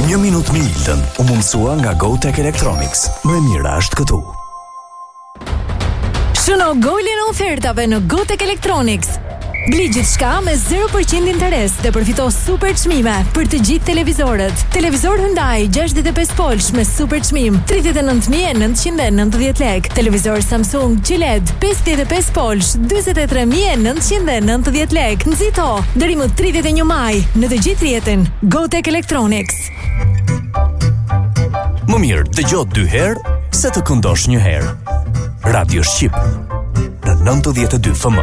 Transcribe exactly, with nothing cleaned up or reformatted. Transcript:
Një minutë me Iltën, u mundësua nga GoTech Electronics. Më e mira është këtu. Shëno golin e ofertave në GoTech Electronics. Bli gjithçka me zero përqind interes dhe përfito super çmime për të gjithë televizorët. Televizor Hyundai gjashtëdhjetë e pesë polsh me super çmim tridhjetë e nëntë mijë e nëntëqind e nëntëdhjetë lekë. Televizor Samsung Q L E D pesëdhjetë e pesë polsh dyzet e tre mijë e nëntëqind e nëntëdhjetë lekë. Nxito deri më tridhjetë e një maj në të gjithë rrjetin GoTech Electronics. Më mirë dëgjo dy herë se të këndosh një herë. Radio Shqip në nëntëdhjetë e dy F M.